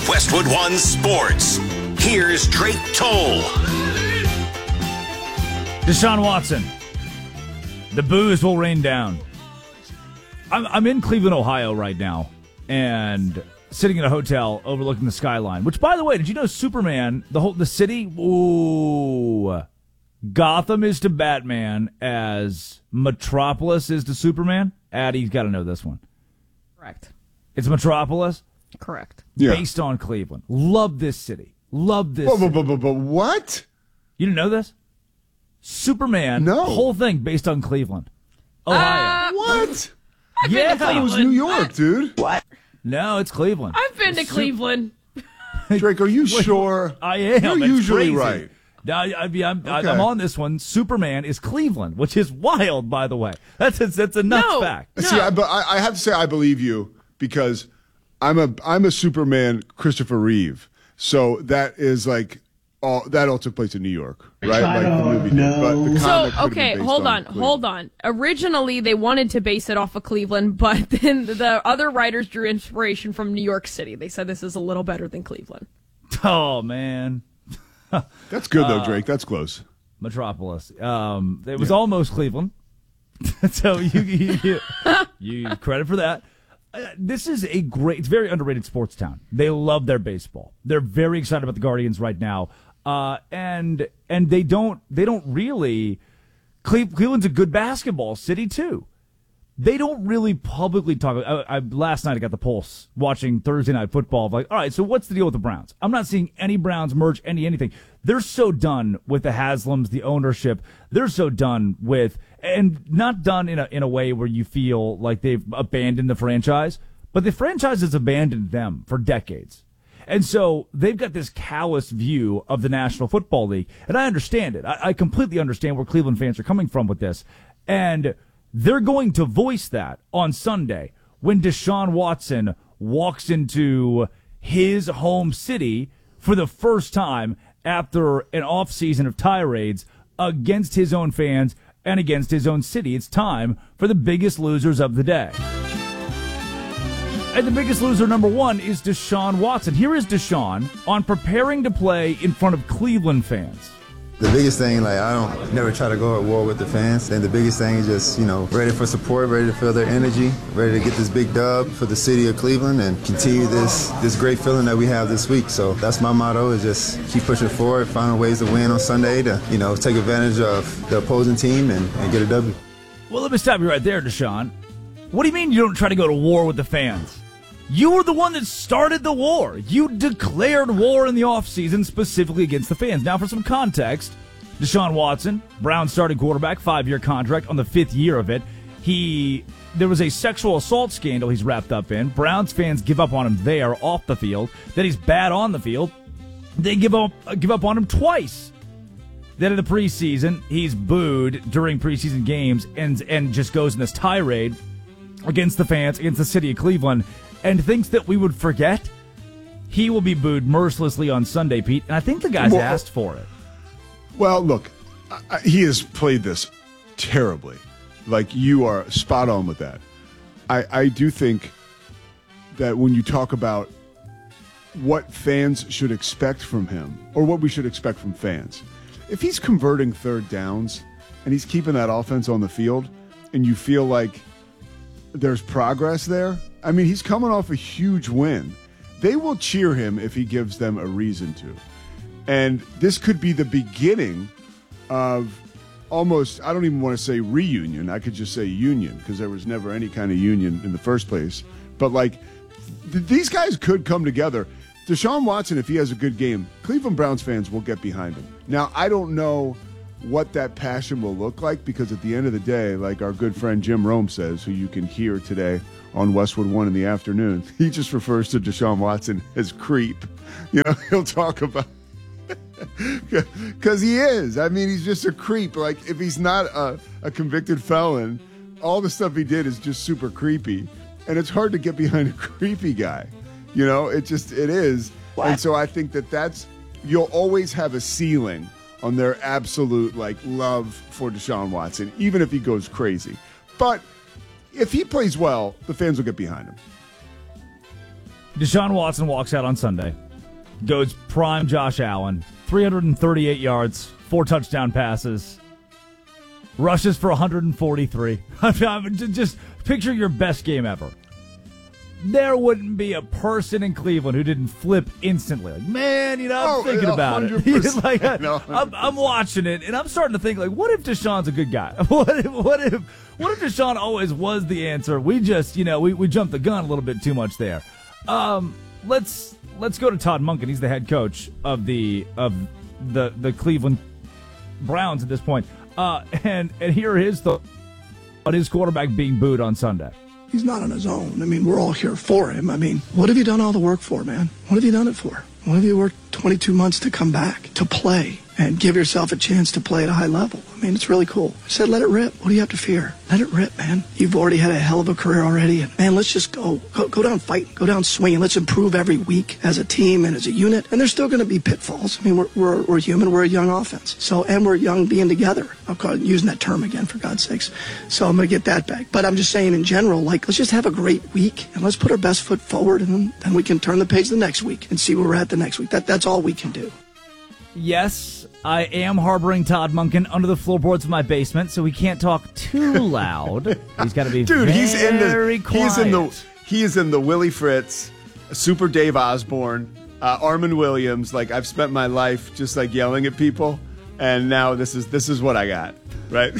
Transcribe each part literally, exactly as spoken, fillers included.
Westwood One Sports. Here's Drake Toll. Deshaun Watson. The booze will rain down. I'm, I'm in Cleveland, Ohio right now, and sitting in a hotel overlooking the skyline. Which, by the way, did you know Superman, the whole the city? Ooh, Gotham is to Batman as Metropolis is to Superman. Addie's got to know this one. Correct. It's Metropolis. Correct. Yeah. Based on Cleveland. Love this city. Love this. But, city. but, but, but what? You didn't know this? Superman. No. Whole thing based on Cleveland, Ohio. Uh, What? yeah. been to It was Cleveland. New York, dude. What? No, it's Cleveland. I've been to Cleveland. Drake, are you sure? I am. You're It's usually crazy. right. No, I, I, I'm, Okay. I'm on this one. Superman is Cleveland, which is wild, by the way. That's a, that's a nuts No. fact. See, I, but I, I have to say I believe you because I'm a I'm a Superman Christopher Reeve. So that is like all that all took place in New York, right? Like the movie did. But the So, comic could have okay, been based hold on on, Cleveland. hold on. Originally, they wanted to base it off of Cleveland, but then the other writers drew inspiration from New York City. They said this is a little better than Cleveland. Oh, man. That's good Uh, though, Drake. That's close. Metropolis. Um, it was almost Cleveland. so you, you, you, you credit for that. Uh, this is a great, it's a very underrated sports town. They love their baseball. They're very excited about the Guardians right now. Uh, and, and they don't, they don't really, Cle- Cleveland's a good basketball city too. They don't really publicly talk. I, I, last night I got the pulse watching Thursday Night Football. Like, all right, so what's the deal with the Browns? I'm not seeing any Browns merge any anything. They're so done with the Haslams, the ownership. They're so done with, and not done in a in a way where you feel like they've abandoned the franchise, but the franchise has abandoned them for decades. And so they've got this callous view of the National Football League, and I understand it. I, I completely understand where Cleveland fans are coming from with this, and they're going to voice that on Sunday when Deshaun Watson walks into his home city for the first time after an offseason of tirades against his own fans and against his own city. It's time for the biggest losers of the day. And the biggest loser, number one, is Deshaun Watson. Here is Deshaun on preparing to play in front of Cleveland fans. The biggest thing, like, I don't never try to go at war with the fans. And the biggest thing is just, you know, ready for support, ready to feel their energy, ready to get this big dub for the city of Cleveland and continue this this great feeling that we have this week. So that's my motto, is just keep pushing forward, finding ways to win on Sunday to, you know, take advantage of the opposing team and, and get a W. Well, let me stop you right there, Deshaun. What do you mean you don't try to go to war with the fans? You were the one that started the war. You declared war in the offseason specifically against the fans. Now, for some context, Deshaun Watson, Browns starting quarterback, five-year contract on the fifth year of it. He, there was a sexual assault scandal he's wrapped up in. Browns fans give up on him there, off the field. Then he's bad on the field. They give up, give up on him twice. Then in the preseason, he's booed during preseason games and and just goes in this tirade against the fans, against the city of Cleveland, and thinks that we would forget. He will be booed mercilessly on Sunday, Pete, and I think the guys Well, asked for it. Well, look, I, I- he has played this terribly. Like, you are spot on with that. I, I do think that when you talk about what fans should expect from him, or what we should expect from fans, if he's converting third downs and he's keeping that offense on the field, and you feel like there's progress there, I mean, he's coming off a huge win. They will cheer him if he gives them a reason to. And this could be the beginning of almost, I don't even want to say reunion. I could just say union, because there was never any kind of union in the first place. But, like, th- these guys could come together. Deshaun Watson, if he has a good game, Cleveland Browns fans will get behind him. Now, I don't know what that passion will look like, because at the end of the day, like our good friend Jim Rome says, who you can hear today on Westwood One in the afternoon, he just refers to Deshaun Watson as creep. You know, he'll talk about, because he is. I mean, he's just a creep. Like, if he's not a, a convicted felon, all the stuff he did is just super creepy. And it's hard to get behind a creepy guy. You know, it just, it is. What? And so I think that that's, you'll always have a ceiling on their absolute, like, love for Deshaun Watson, even if he goes crazy. But if he plays well, the fans will get behind him. Deshaun Watson walks out on Sunday, goes prime Josh Allen, three hundred thirty-eight yards, four touchdown passes, rushes for one hundred forty-three. Just picture your best game ever. There wouldn't be a person in Cleveland who didn't flip instantly. Like, man, you know, I'm Oh, thinking about it. like, I, No, I'm, I'm watching it, and I'm starting to think, like, what if Deshaun's a good guy? What if, what if, what if Deshaun always was the answer? We just, you know, we, we jumped the gun a little bit too much there. Um, let's let's go to Todd Monken. He's the head coach of the of the the Cleveland Browns at this point. Uh, and and here are his thoughts on his quarterback being booed on Sunday. He's not on his own. I mean, we're all here for him. I mean, what have you done all the work for, man? What have you done it for? What have you worked twenty-two months to come back, to play, and give yourself a chance to play at a high level? I mean, it's really cool. I said, let it rip. What do you have to fear? Let it rip, man. You've already had a hell of a career already. And, man, let's just go. Go, go down fighting. Go down swinging. Let's improve every week as a team and as a unit. And there's still going to be pitfalls. I mean, we're, we're, we're human. We're a young offense. So, and we're young being together. I'm using that term again, for God's sakes. So I'm going to get that back. But I'm just saying in general, like, let's just have a great week and let's put our best foot forward, and then, then we can turn the page the next week and see where we're at the next week. That That's all we can do. Yes, I am harboring Todd Monken under the floorboards of my basement, so he can't talk too loud. He's got to be Dude, very he's in the quiet. he's in the he is in the Willie Fritz, Super Dave Osborne, uh, Armand Williams. Like, I've spent my life just like yelling at people, and now this is this is what I got, right?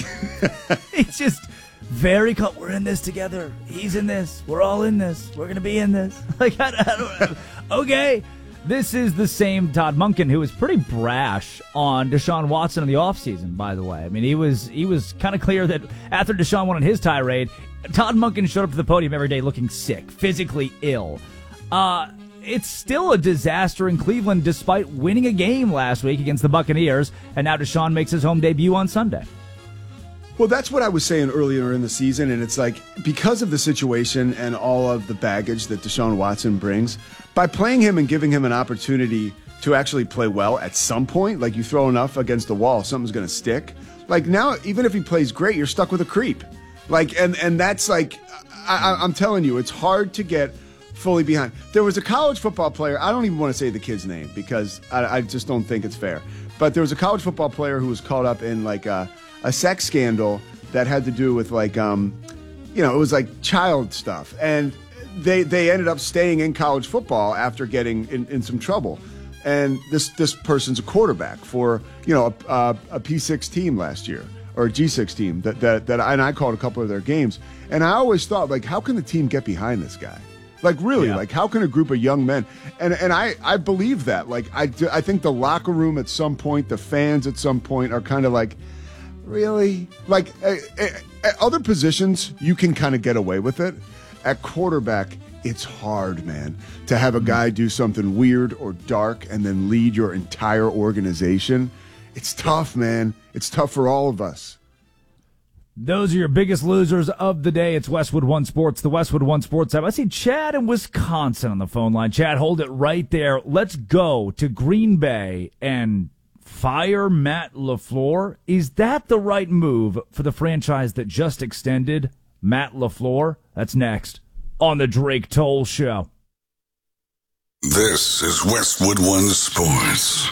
He's just very cut. We're in this together. He's in this. We're all in this. We're gonna be in this. Like, I, I don't. Okay. This is the same Todd Monken who was pretty brash on Deshaun Watson in the offseason, by the way. I mean, he was he was kind of clear that after Deshaun went on his tirade, Todd Monken showed up to the podium every day looking sick, physically ill. Uh, it's still a disaster in Cleveland despite winning a game last week against the Buccaneers, and now Deshaun makes his home debut on Sunday. Well, that's what I was saying earlier in the season, and it's like, because of the situation and all of the baggage that Deshaun Watson brings, by playing him and giving him an opportunity to actually play well at some point, like, you throw enough against the wall, something's going to stick. Like, now, even if he plays great, you're stuck with a creep. Like, and, and that's like, I, I'm telling you, it's hard to get fully behind. There was a college football player, I don't even want to say the kid's name because I, I just don't think it's fair, but there was a college football player who was caught up in, like, a a sex scandal that had to do with, like, um, you know, it was like child stuff. And they they ended up staying in college football after getting in, in some trouble. And this this person's a quarterback for, you know, a, a, a P six team last year, or a G six team that, that, that I, and I called a couple of their games. And I always thought, like, how can the team get behind this guy? Like, really, yeah. Like, how can a group of young men, and and I, I believe that. Like, I, I think the locker room at some point, the fans at some point are kind of like, really? Like, uh, uh, at other positions, you can kind of get away with it. At quarterback, it's hard, man, to have a guy do something weird or dark and then lead your entire organization. It's tough, man. It's tough for all of us. Those are your biggest losers of the day. It's Westwood One Sports, the Westwood One Sports app. I see Chad in Wisconsin on the phone line. Chad, hold it right there. Let's go to Green Bay and fire Matt LaFleur. Is that the right move for the franchise that just extended Matt LaFleur? That's next on the Drake Toll Show. This is Westwood One Sports.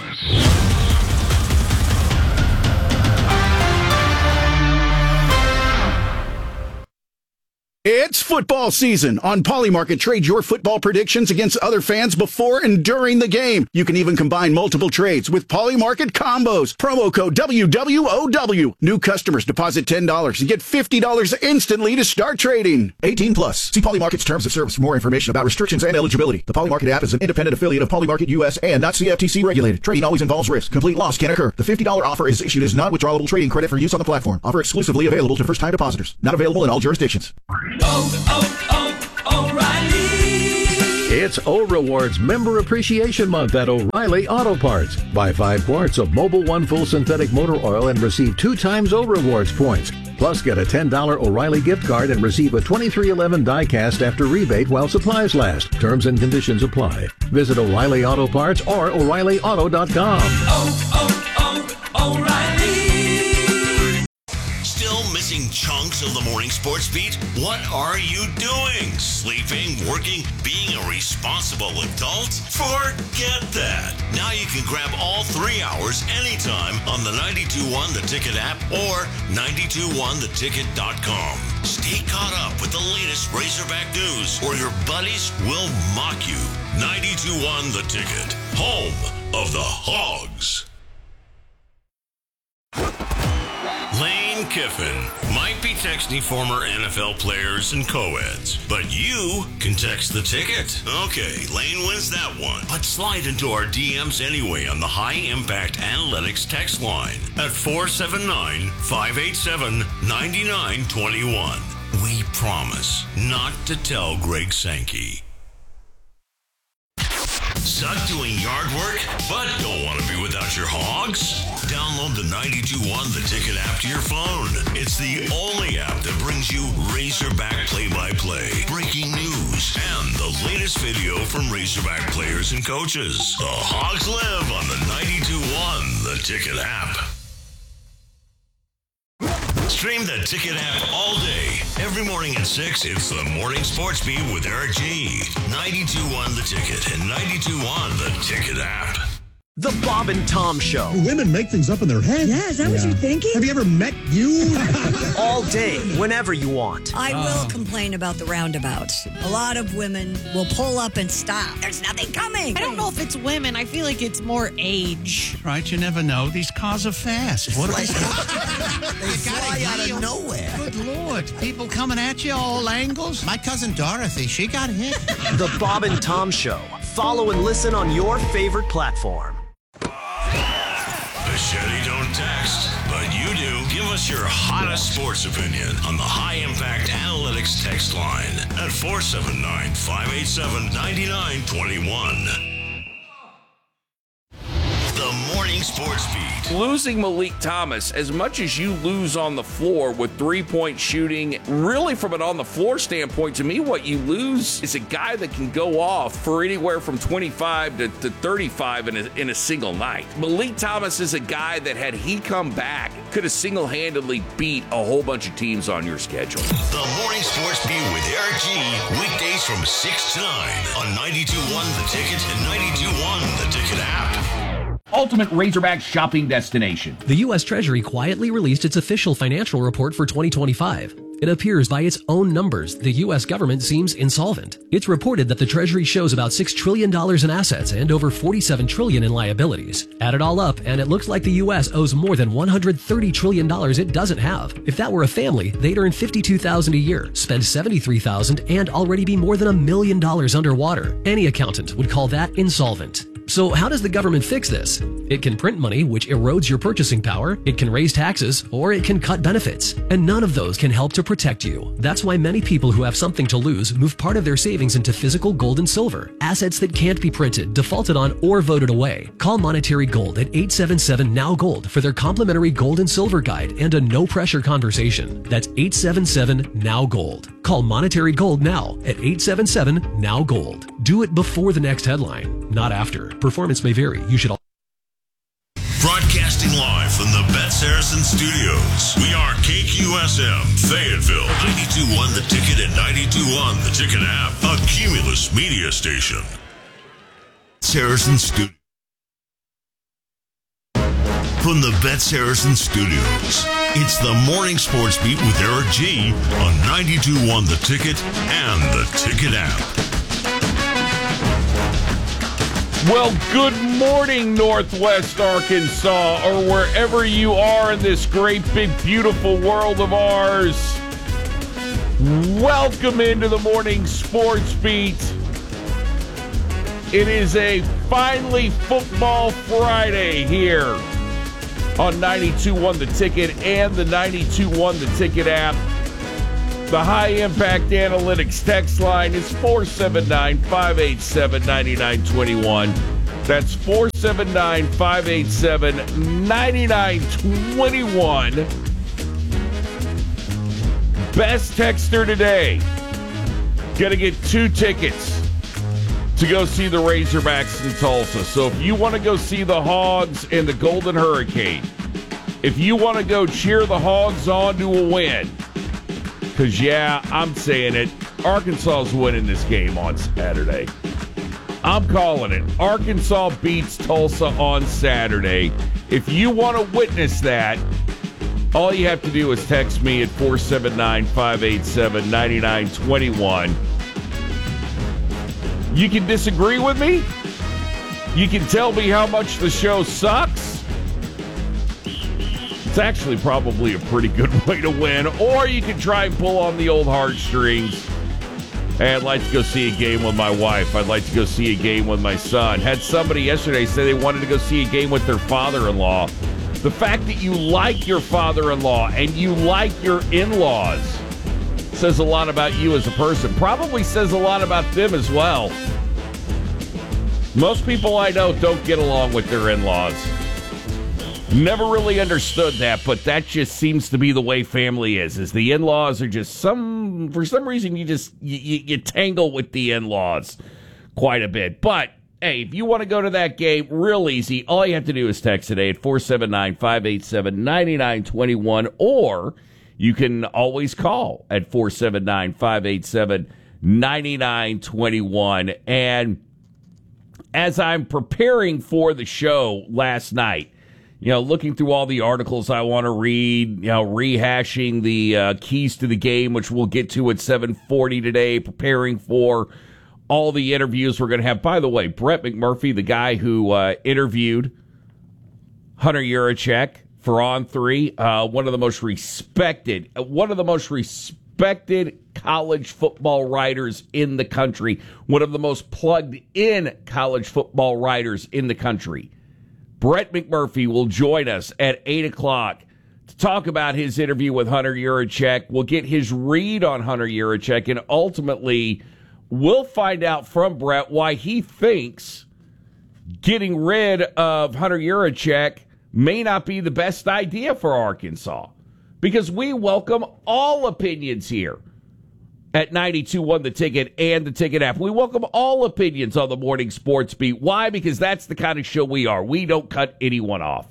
It's football season. On Polymarket, trade your football predictions against other fans before and during the game. You can even combine multiple trades with Polymarket combos. Promo code W W O W. New customers deposit ten dollars and get fifty dollars instantly to start trading. eighteen plus. See Polymarket's terms of service for more information about restrictions and eligibility. The Polymarket app is an independent affiliate of Polymarket U S and not C F T C regulated. Trading always involves risk. Complete loss can occur. The fifty dollars offer is issued as non-withdrawable trading credit for use on the platform. Offer exclusively available to first-time depositors. Not available in all jurisdictions. Oh, oh, oh, O'Reilly! It's O Rewards Member Appreciation Month at O'Reilly Auto Parts. Buy five quarts of Mobil One Full Synthetic Motor Oil and receive two times O Rewards points. Plus, get a ten dollars O'Reilly gift card and receive a twenty-three eleven die-cast after rebate while supplies last. Terms and conditions apply. Visit O'Reilly Auto Parts or O'Reilly Auto dot com. Oh, oh, oh, O'Reilly! Still missing missing chunks of the morning sports beat? What are you doing? Sleeping, working, being a responsible adult? Forget that. Now you can grab all three hours anytime on the ninety-two point one The Ticket app or ninety-two one the ticket dot com. Stay caught up with the latest Razorback news or your buddies will mock you. ninety-two point one The Ticket, home of the Hogs. Lane Kiffin might be texting former N F L players and co-eds, but you can text the ticket. Okay, Lane wins that one. But slide into our D Ms anyway on the High Impact Analytics text line at four seven nine, five eight seven, nine nine two one. We promise not to tell Greg Sankey. Suck doing yard work, but don't want to be without your Hogs? Download the ninety-two point one The Ticket app to your phone. It's the only app that brings you Razorback play-by-play, breaking news, and the latest video from Razorback players and coaches. The Hogs live on the ninety-two point one The Ticket app. Stream the Ticket app all day. Every morning at six, it's the Morning Sports Beat with Eric G. ninety-two point one The Ticket and ninety-two point one The Ticket app. The Bob and Tom Show. Women make things up in their head. Yeah, is that yeah. what you're thinking? Have you ever met you? All day, whenever you want. I will complain about the roundabouts. A lot of women will pull up and stop. There's nothing coming. I don't know if it's women. I feel like it's more age. Right, you never know. These cars are fast. What they fly out of nowhere. Good Lord. People coming at you all angles. My cousin Dorothy, she got hit. The Bob and Tom Show. Follow and listen on your favorite platform. Machete don't text, but you do. Give us your hottest sports opinion on the High Impact Analytics text line at four seven nine, five eight seven, nine nine two one. The Morning Sports Beat. Losing Malik Thomas, as much as you lose on the floor with three-point shooting, really from an on-the-floor standpoint, to me, what you lose is a guy that can go off for anywhere from twenty-five to, to thirty-five in a, in a single night. Malik Thomas is a guy that, had he come back, could have single-handedly beat a whole bunch of teams on your schedule. The Morning Sports Beat with Eric G. Weekdays from six to nine on ninety-two point one The Ticket and ninety-two point one The Ticket app. Ultimate Razorback shopping destination. The U S Treasury quietly released its official financial report for twenty twenty-five. It appears by its own numbers, the U S government seems insolvent. It's reported that the Treasury shows about six trillion dollars in assets and over forty-seven trillion dollars in liabilities. Add it all up, and it looks like the U S owes more than one hundred thirty trillion dollars it doesn't have. If that were a family, they'd earn fifty-two thousand dollars a year, spend seventy-three thousand dollars, and already be more than a million dollars underwater. Any accountant would call that insolvent. So how does the government fix this? It can print money, which erodes your purchasing power, it can raise taxes, or it can cut benefits. And none of those can help to protect you. That's why many people who have something to lose move part of their savings into physical gold and silver, assets that can't be printed, defaulted on, or voted away. Call Monetary Gold at eight seven seven N O W Gold for their complimentary gold and silver guide and a no-pressure conversation. That's eight seven seven N O W Gold. Call Monetary Gold now at eight seven seven N O W Gold. Do it before the next headline, not after. Performance may vary. You should all Broadcasting live from the Bet Saracen Studios. We are K Q S M, Fayetteville, ninety-two point one The Ticket and ninety-two point one The Ticket app, a Cumulus media station. Saracen Studios. From the Bet Saracen Studios, it's the Morning Sports Beat with Eric G on ninety-two point one The Ticket and The Ticket app. Well, good morning, Northwest Arkansas, or wherever you are in this great, big, beautiful world of ours. Welcome into the Morning Sports Beat. It is a finally Football Friday here on ninety-two point one The Ticket and the ninety-two point one The Ticket app. The High Impact Analytics text line is four seven nine, five eight seven, nine nine two one. That's four seven nine, five eight seven, nine nine two one. Best texter today. Gonna get two tickets to go see the Razorbacks in Tulsa. So if you want to go see the Hogs and the Golden Hurricane, If you want to go cheer the Hogs on to a win, because, yeah, I'm saying it, Arkansas's winning this game on Saturday. I'm calling it. Arkansas beats Tulsa on Saturday. If you want to witness that, all you have to do is text me at four seven nine, five eight seven, nine nine two one. You can disagree with me. You can tell me how much the show sucks. It's actually probably a pretty good way to win. Or you can try and pull on the old heartstrings. Hey, I'd like to go see a game with my wife. I'd like to go see a game with my son. Had somebody yesterday say they wanted to go see a game with their father-in-law. The fact that you like your father-in-law and you like your in-laws says a lot about you as a person. Probably says a lot about them as well. Most people I know don't get along with their in-laws. Never really understood that, but that just seems to be the way family is, is the in-laws are just some, for some reason, you just, you, you, you tangle with the in-laws quite a bit. But, hey, if you want to go to that game, real easy. All you have to do is text today at four seven nine, five eight seven, nine nine two one, or you can always call at four seven nine, five eight seven, nine nine two one. And as I'm preparing for the show last night, you know, looking through all the articles I want to read, you know, rehashing the uh, keys to the game, which we'll get to at seven forty today, preparing for all the interviews we're going to have. By the way, Brett McMurphy, the guy who uh, interviewed Hunter Yurachek for On three, uh, one of the most respected, one of the most respected college football writers in the country, one of the most plugged in college football writers in the country. Brett McMurphy will join us at eight o'clock to talk about his interview with Hunter Yurachek. We'll get his read on Hunter Yurachek, and ultimately we'll find out from Brett why he thinks getting rid of Hunter Yurachek may not be the best idea for Arkansas. Because we welcome all opinions here at ninety-two point one The Ticket and the Ticket app. We welcome all opinions on the Morning Sports Beat. Why? Because that's the kind of show we are. We don't cut anyone off.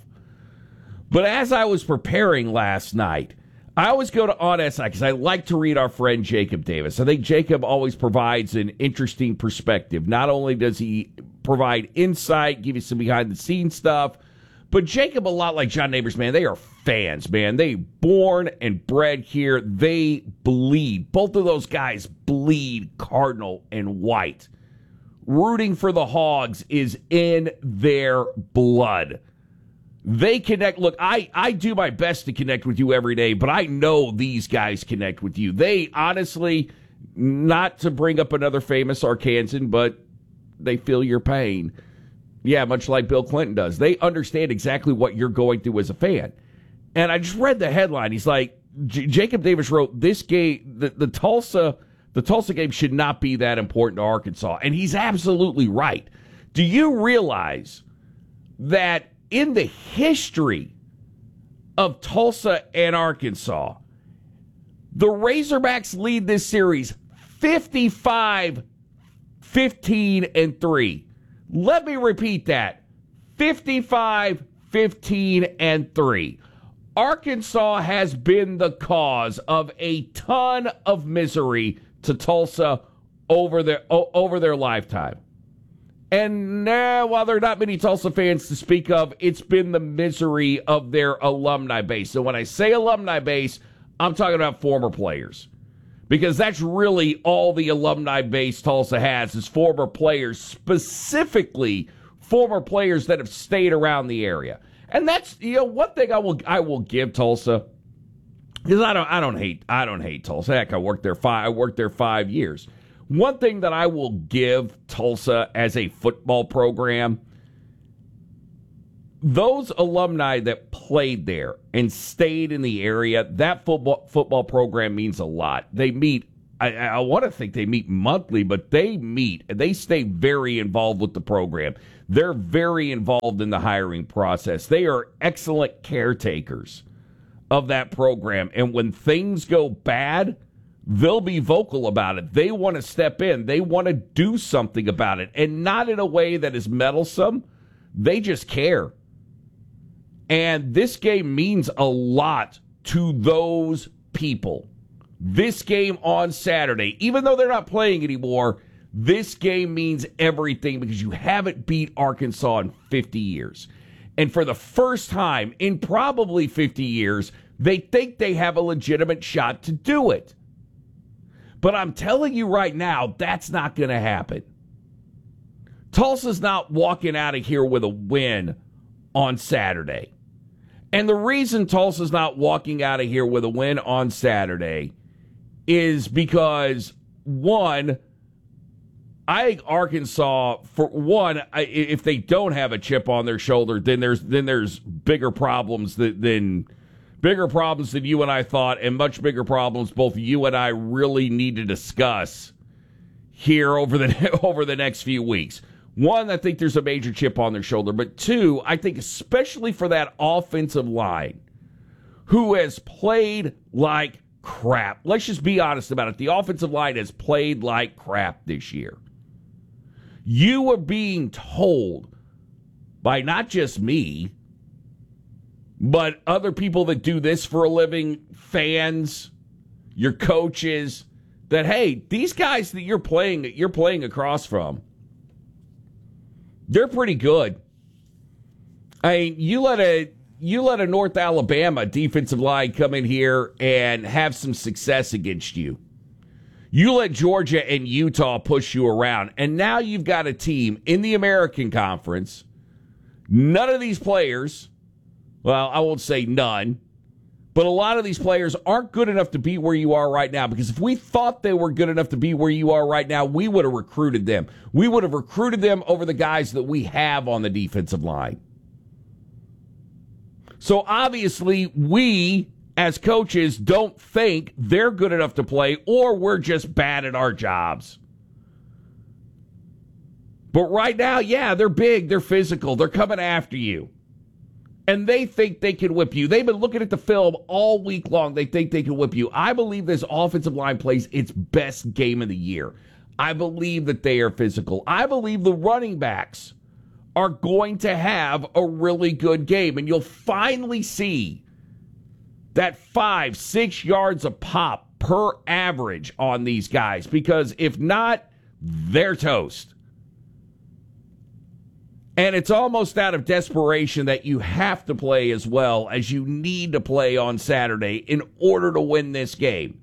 But as I was preparing last night, I always go to On S I because I like to read our friend Jacob Davis. I think Jacob always provides an interesting perspective. Not only does he provide insight, give you some behind-the-scenes stuff, but Jacob, a lot like John Neighbors, man, they are fans, man. They born and bred here. They bleed. Both of those guys bleed Cardinal and white. Rooting for the Hogs is in their blood. They connect. Look, I, I do my best to connect with you every day, but I know these guys connect with you. They honestly, not to bring up another famous Arkansan, but they feel your pain. Yeah, much like Bill Clinton does. They understand exactly what you're going through as a fan. And I just read the headline. He's like, J- Jacob Davis wrote, this game, the, the Tulsa the Tulsa game should not be that important to Arkansas. And he's absolutely right. Do you realize that in the history of Tulsa and Arkansas, the Razorbacks lead this series fifty-five fifteen and three. Let me repeat that. fifty-five fifteen and three. Arkansas has been the cause of a ton of misery to Tulsa over their over their lifetime. And now, while there are not many Tulsa fans to speak of, it's been the misery of their alumni base. So when I say alumni base, I'm talking about former players. Because that's really all the alumni base Tulsa has is former players, specifically former players that have stayed around the area. And that's, you know, one thing I will I will give Tulsa, because I don't I don't hate I don't hate Tulsa. Heck, I worked there five I worked there five years. One thing that I will give Tulsa as a football program, those alumni that played there and stayed in the area, that football football program means a lot. They meet, I, I want to think they meet monthly, but they meet and they stay very involved with the program. They're very involved in the hiring process. They are excellent caretakers of that program. And when things go bad, they'll be vocal about it. They want to step in. They want to do something about it. And not in a way that is meddlesome. They just care. And this game means a lot to those people. This game on Saturday, even though they're not playing anymore, this game means everything because you haven't beat Arkansas in fifty years. And for the first time in probably fifty years, they think they have a legitimate shot to do it. But I'm telling you right now, that's not going to happen. Tulsa's not walking out of here with a win on Saturday. And the reason Tulsa's not walking out of here with a win on Saturday is because, one, I think Arkansas, for one, if they don't have a chip on their shoulder, then there's then there's bigger problems than, than bigger problems than you and I thought, and much bigger problems both you and I really need to discuss here over the over the next few weeks. One, I think there's a major chip on their shoulder, but two, I think especially for that offensive line, who has played like crap. Let's just be honest about it. The offensive line has played like crap this year. You are being told by not just me, but other people that do this for a living, fans, your coaches, that, hey, these guys that you're playing, you're playing across from, they're pretty good. I mean, you let a you let a North Alabama defensive line come in here and have some success against you. You let Georgia and Utah push you around, and now you've got a team in the American Conference. None of these players, well, I won't say none, but a lot of these players aren't good enough to be where you are right now, because if we thought they were good enough to be where you are right now, we would have recruited them. We would have recruited them over the guys that we have on the defensive line. So obviously, we as coaches don't think they're good enough to play, or we're just bad at our jobs. But right now, yeah, they're big, they're physical, they're coming after you. And they think they can whip you. They've been looking at the film all week long. They think they can whip you. I believe this offensive line plays its best game of the year. I believe that they are physical. I believe the running backs are going to have a really good game. And you'll finally see that five, six yards a pop per average on these guys. Because if not, they're toast. And it's almost out of desperation that you have to play as well as you need to play on Saturday in order to win this game.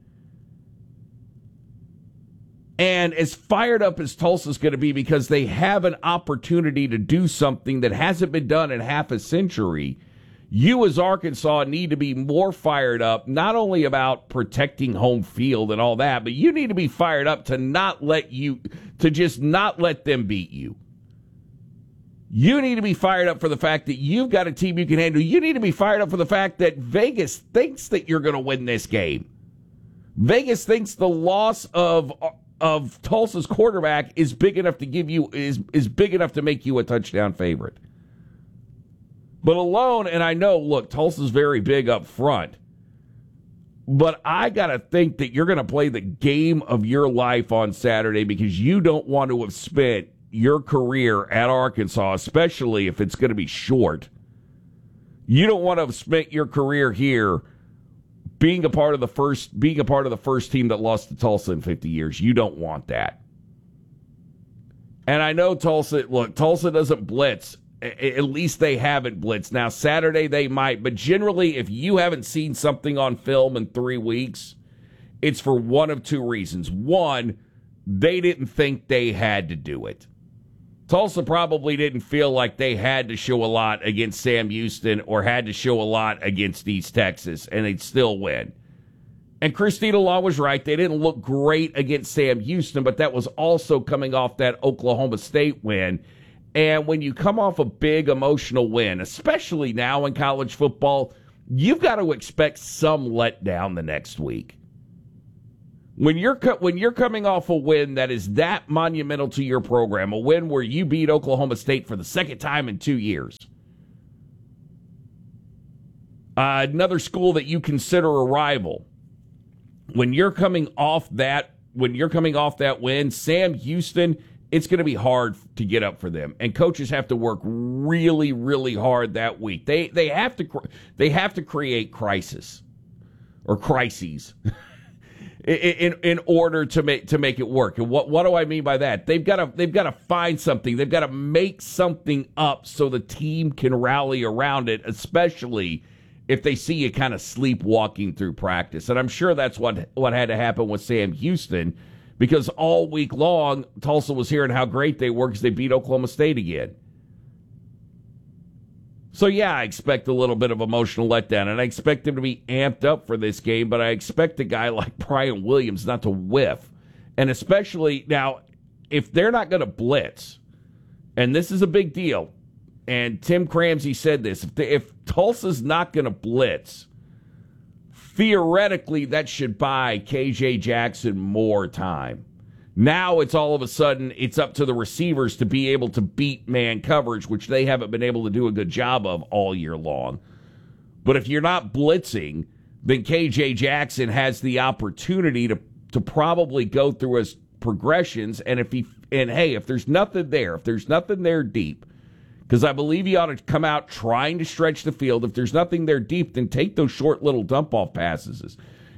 And as fired up as Tulsa's going to be because they have an opportunity to do something that hasn't been done in half a century, you as Arkansas need to be more fired up, not only about protecting home field and all that, but you need to be fired up to not let you, to just not let them beat you. You need to be fired up for the fact that you've got a team you can handle. You need to be fired up for the fact that Vegas thinks that you're going to win this game. Vegas thinks the loss of of Tulsa's quarterback is big enough to give you is is big enough to make you a touchdown favorite. But alone, and I know, look, Tulsa's very big up front. But I got to think that you're going to play the game of your life on Saturday because you don't want to have spent your career at Arkansas, especially if it's going to be short. You don't want to have spent your career here being a part of the first being a part of the first team that lost to Tulsa in fifty years. You don't want that. And I know Tulsa, look, Tulsa doesn't blitz. At least they haven't blitzed. Now, Saturday they might, but generally, if you haven't seen something on film in three weeks, it's for one of two reasons. One, they didn't think they had to do it. Tulsa probably didn't feel like they had to show a lot against Sam Houston or had to show a lot against East Texas, and they'd still win. And Christina Law was right. They didn't look great against Sam Houston, but that was also coming off that Oklahoma State win. And when you come off a big emotional win, especially now in college football, you've got to expect some letdown the next week. When you're when you're coming off a win that is that monumental to your program, a win where you beat Oklahoma State for the second time in two years, uh, another school that you consider a rival, when you're coming off that when you're coming off that win, Sam Houston it's going to be hard to get up for them, and coaches have to work really, really hard that week. They they have to they have to create crisis or crises in, in in order to make to make it work. And what what do I mean by that? They've got to they've got to find something. They've got to make something up so the team can rally around it, especially if they see you kind of sleepwalking through practice. And I'm sure that's what what had to happen with Sam Houston. Because all week long, Tulsa was hearing how great they were because they beat Oklahoma State again. So, yeah, I expect a little bit of emotional letdown, and I expect them to be amped up for this game, but I expect a guy like Brian Williams not to whiff. And especially, now, if they're not going to blitz, and this is a big deal, and Tim Cramsey said this, if, they, if Tulsa's not going to blitz, theoretically, that should buy K J Jackson more time. Now it's all of a sudden, it's up to the receivers to be able to beat man coverage, which they haven't been able to do a good job of all year long. But if you're not blitzing, then K J Jackson has the opportunity to, to probably go through his progressions. And if he, and hey, if there's nothing there, if there's nothing there deep, because I believe he ought to come out trying to stretch the field. If there's nothing there deep, then take those short little dump-off passes.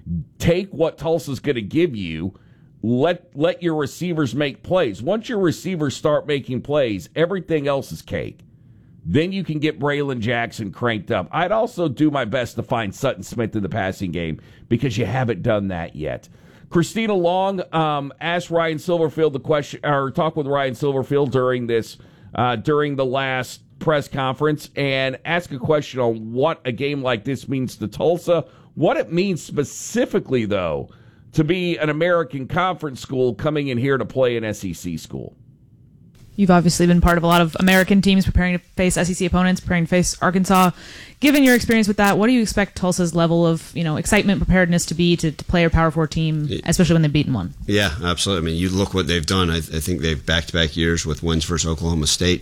Take what Tulsa's going to give you. Let let your receivers make plays. Once your receivers start making plays, everything else is cake. Then you can get Braylon Jackson cranked up. I'd also do my best to find Sutton Smith in the passing game because you haven't done that yet. Christina Long um, asked Ryan Silverfield the question, or talked with Ryan Silverfield during this Uh, during the last press conference and ask a question on what a game like this means to Tulsa, what it means specifically, though, to be an American Conference school coming in here to play an S E C school. You've obviously been part of a lot of American teams preparing to face S E C opponents, preparing to face Arkansas. Given your experience with that, what do you expect Tulsa's level of, you know, excitement, preparedness to be to, to play a Power Four team, especially when they've beaten one? Yeah, absolutely. I mean, you look what they've done. I, I think they've back-to-back years with wins versus Oklahoma State.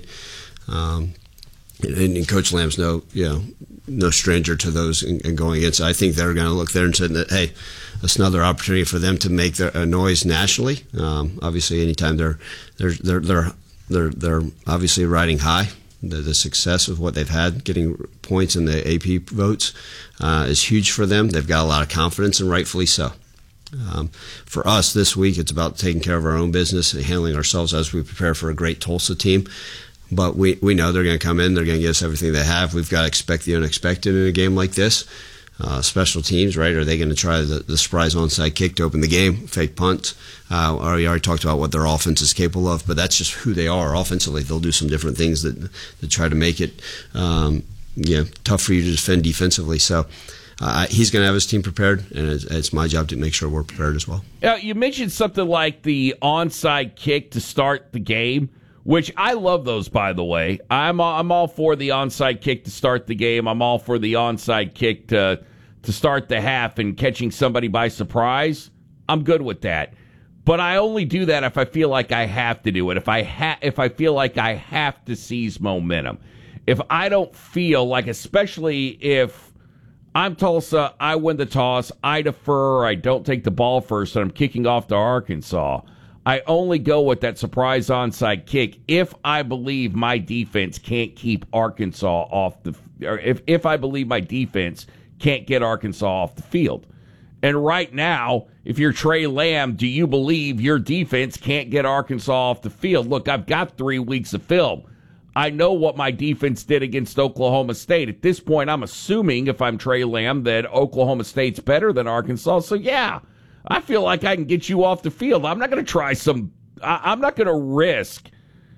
Um, and, and Coach Lamb's no, you know, no stranger to those and, and going against it. I think they're going to look there and say that, hey, that's another opportunity for them to make their, a noise nationally. Um, obviously, anytime they're they're they're they're they're, they're obviously riding high. The, the success of what they've had, getting points in the A P votes, uh, is huge for them. They've got a lot of confidence, and rightfully so. Um, for us this week, it's about taking care of our own business and handling ourselves as we prepare for a great Tulsa team. But we, we know they're going to come in. They're going to give us everything they have. We've got to expect the unexpected in a game like this. Uh, special teams, right? Are they going to try the, the surprise onside kick to open the game, fake punt? Uh, or we already talked about what their offense is capable of, but that's just who they are offensively. They'll do some different things that, that try to make it um, you know, tough for you to defend defensively. So uh, he's going to have his team prepared, and it's, it's my job to make sure we're prepared as well. Now, you mentioned something like the onside kick to start the game, which I love those, by the way. I'm I'm all for the onside kick to start the game. I'm all for the onside kick to to start the half and catching somebody by surprise. I'm good with that. But I only do that if I feel like I have to do it. If I ha- if I feel like I have to seize momentum. If I don't feel like, especially if I'm Tulsa, I win the toss, I defer, I don't take the ball first, and I'm kicking off to Arkansas, I only go with that surprise onside kick if I believe my defense can't keep Arkansas off the or if if I believe my defense can't get Arkansas off the field. And right now, if you're Trey Lamb, do you believe your defense can't get Arkansas off the field? Look, I've got three weeks of film. I know what my defense did against Oklahoma State. At this point, I'm assuming, if I'm Trey Lamb, that Oklahoma State's better than Arkansas. So, yeah, I feel like I can get you off the field. I'm not going to try some – I'm not going to risk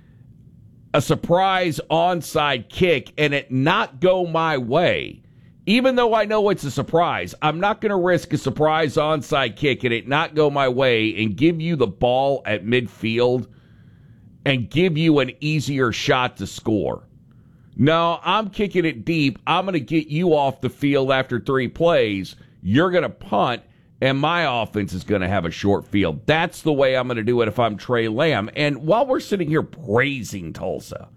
a surprise onside kick and it not go my way. Even though I know it's a surprise, I'm not going to risk a surprise onside kick and it not go my way and give you the ball at midfield and give you an easier shot to score. No, I'm kicking it deep. I'm going to get you off the field after three plays. You're going to punt, and my offense is going to have a short field. That's the way I'm going to do it if I'm Trey Lamb. And while we're sitting here praising Tulsa,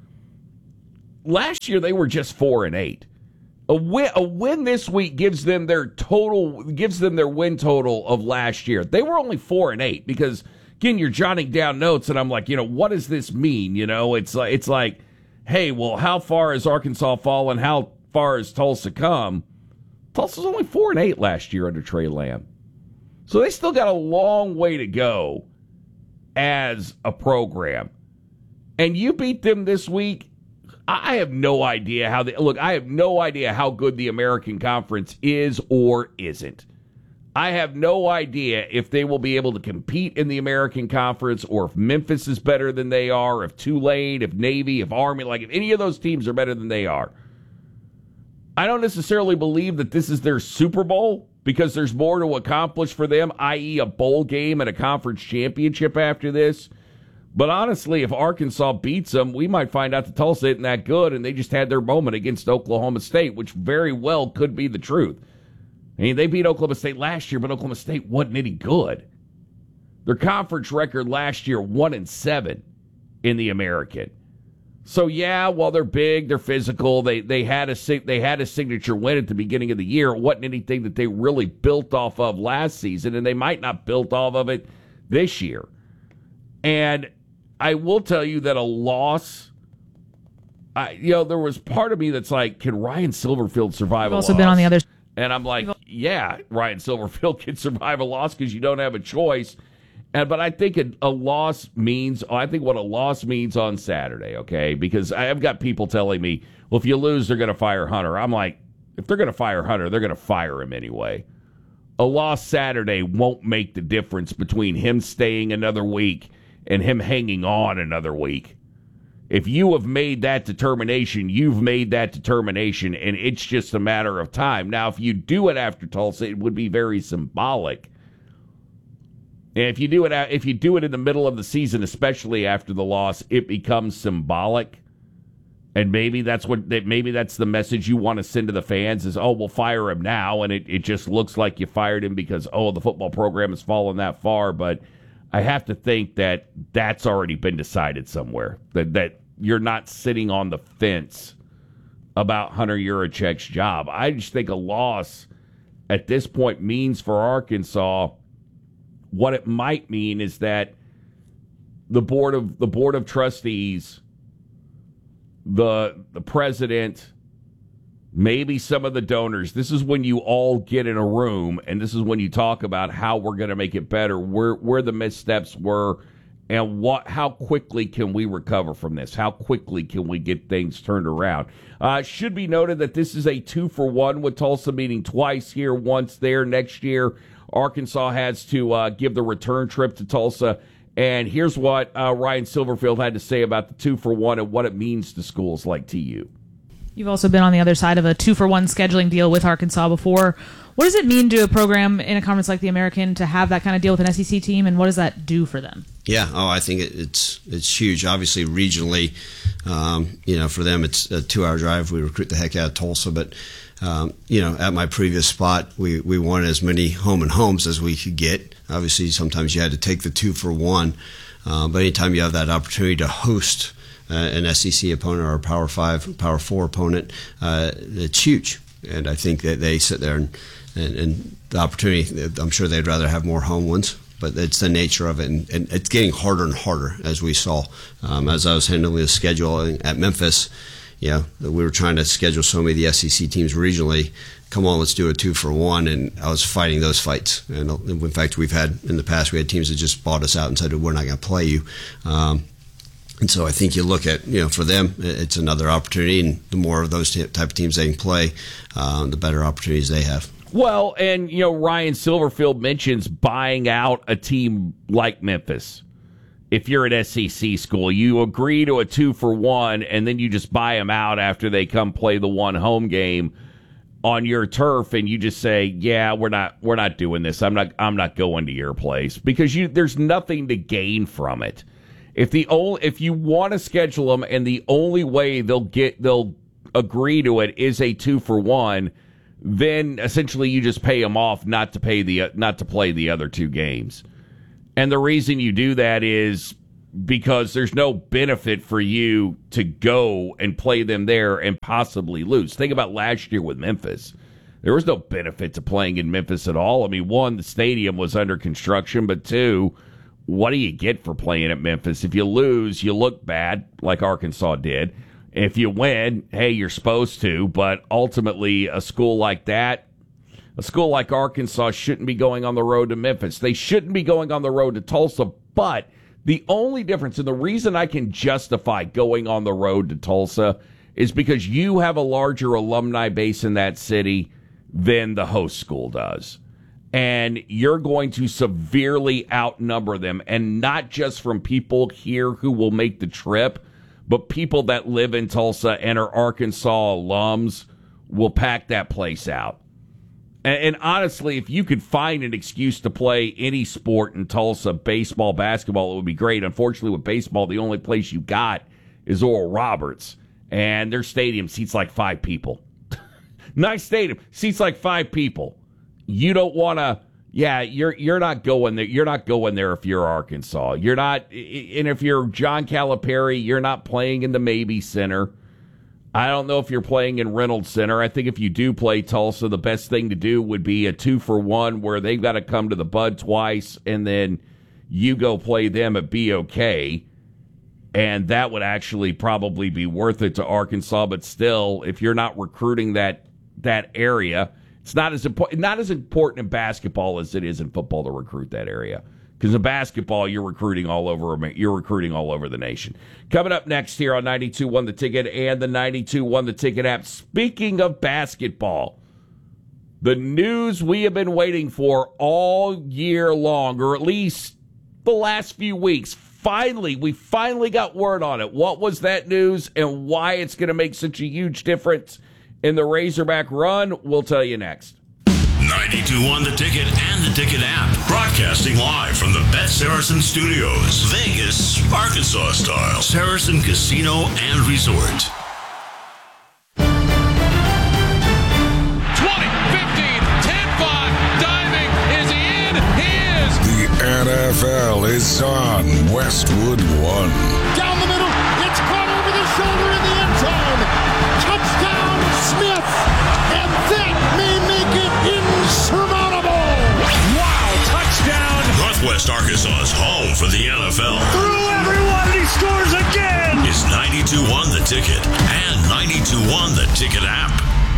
last year they were just four and eight. A win, a win this week gives them their total, gives them their win total of last year. They were only four and eight because again, you're jotting down notes, and I'm like, you know, what does this mean? You know, it's like, it's like, hey, well, how far has Arkansas fallen? How far has Tulsa come? Tulsa was only four and eight last year under Trey Lamb. So they still got a long way to go as a program. And you beat them this week. I have no idea how they look. I have no idea how good the American Conference is or isn't. I have no idea if they will be able to compete in the American Conference, or if Memphis is better than they are, if Tulane, if Navy, if Army, like if any of those teams are better than they are. I don't necessarily believe that this is their Super Bowl, because there's more to accomplish for them, that is a bowl game and a conference championship after this. But honestly, if Arkansas beats them, we might find out that Tulsa isn't that good, and they just had their moment against Oklahoma State, which very well could be the truth. I mean, they beat Oklahoma State last year, but Oklahoma State wasn't any good. Their conference record last year, one and seven in the American. So yeah, while they're big, they're physical. They they had a they had a signature win at the beginning of the year. It wasn't anything that they really built off of last season, and they might not build off of it this year. And I will tell you that a loss. I, you know, there was part of me that's like, can Ryan Silverfield survive I've a also loss? been on the other. And I'm like, yeah, Ryan Silverfield can survive a loss because you don't have a choice. And but I think a, a loss means, I think what a loss means on Saturday, okay? Because I've got people telling me, well, if you lose, they're going to fire Hunter. I'm like, if they're going to fire Hunter, they're going to fire him anyway. A loss Saturday won't make the difference between him staying another week and him hanging on another week. If you have made that determination, you've made that determination, and it's just a matter of time. Now, if you do it after Tulsa, it would be very symbolic. And if you do it, if you do it in the middle of the season, especially after the loss, it becomes symbolic. And maybe that's what maybe that's the message you want to send to the fans is, oh, we'll fire him now, and it, it just looks like you fired him because, oh, the football program has fallen that far. But I have to think that that's already been decided somewhere, that that you're not sitting on the fence about Hunter Yurichek's job. I just think a loss at this point means for Arkansas, what it might mean is that the board of the board of trustees, the the president, maybe some of the donors, this is when you all get in a room, and this is when you talk about how we're going to make it better, where where the missteps were, and what how quickly can we recover from this? How quickly can we get things turned around? Uh, should be noted that this is a two for one with Tulsa meeting twice here, once there. Next year, Arkansas has to uh, give the return trip to Tulsa. And here's what uh, Ryan Silverfield had to say about the two for one and what it means to schools like T U. You've also been on the other side of a two-for-one scheduling deal with Arkansas before. What does it mean to a program in a conference like the American to have that kind of deal with an S E C team, and what does that do for them? Yeah, oh, I think it, it's it's huge. Obviously, regionally, um, you know, for them it's a two-hour drive. We recruit the heck out of Tulsa, but um, you know, at my previous spot, we we wanted as many home and homes as we could get. Obviously, sometimes you had to take the two for one, uh, but anytime you have that opportunity to host Uh, an S E C opponent or a Power Five, Power Four opponent, uh, it's huge. And I think that they sit there and, and, and the opportunity, I'm sure they'd rather have more home ones, but it's the nature of it. And, and it's getting harder and harder, as we saw. Um, as I was handling the schedule at Memphis, you know, we were trying to schedule so many of the S E C teams regionally. Come on, let's do a two for one. And I was fighting those fights. And in fact, we've had, in the past, we had teams that just bought us out and said, we're not going to play you. Um, And so I think you look at, you know, for them, it's another opportunity, and the more of those type of teams they can play, uh, the better opportunities they have. Well, and, you know, Ryan Silverfield mentions buying out a team like Memphis. If you're an S E C school, you agree to a two for one, and then you just buy them out after they come play the one home game on your turf, and you just say, yeah, we're not we're not doing this. I'm not I'm not going to your place, because you there's nothing to gain from it. If the only, if you want to schedule them and the only way they'll get they'll agree to it is a two for one, then essentially you just pay them off not to pay the not to play the other two games. And the reason you do that is because there's no benefit for you to go and play them there and possibly lose. Think about last year with Memphis. There was no benefit to playing in Memphis at all. I mean, one, the stadium was under construction, but two, what do you get for playing at Memphis? If you lose, you look bad, like Arkansas did. If you win, hey, you're supposed to. But ultimately, a school like that, a school like Arkansas shouldn't be going on the road to Memphis. They shouldn't be going on the road to Tulsa. But the only difference, and the reason I can justify going on the road to Tulsa, is because you have a larger alumni base in that city than the host school does. And you're going to severely outnumber them, and not just from people here who will make the trip, but people that live in Tulsa and are Arkansas alums will pack that place out. And, and honestly, if you could find an excuse to play any sport in Tulsa, baseball, basketball, it would be great. Unfortunately, with baseball, the only place you got is Oral Roberts, and their stadium seats like five people. Nice stadium, seats like five people. You don't want to, yeah, you're you're not going there. You're not going there if you're Arkansas. You're not, and if you're John Calipari, you're not playing in the Maybe Center. I don't know if you're playing in Reynolds Center. I think if you do play Tulsa, the best thing to do would be a two for one where they've got to come to the Bud twice, and then you go play them at B O K. And that would actually probably be worth it to Arkansas. But still, if you're not recruiting that that area, it's not as important. Not as important in basketball as it is in football to recruit that area. Because in basketball, you're recruiting all over. You're recruiting all over the nation. Coming up next here on ninety-two one The Ticket and the ninety-two one The Ticket app. Speaking of basketball, the news we have been waiting for all year long, or at least the last few weeks. Finally, we finally got word on it. What was that news and why it's going to make such a huge difference in the Razorback run? We'll tell you next. ninety-two one The Ticket and the Ticket app. Broadcasting live from the Bet Saracen Studios. Vegas, Arkansas style. Saracen Casino and Resort. twenty, fifteen, ten, five, diving. Is he in? He is. The N F L is on Westwood One. Down the middle. It's caught over the shoulder in the end zone. Touchdown, Smith. And that may make it insurmountable. Wow, touchdown. Northwest Arkansas's home for the N F L. Through everyone, and he scores again. Is ninety-two one The Ticket and ninety-two one The Ticket app.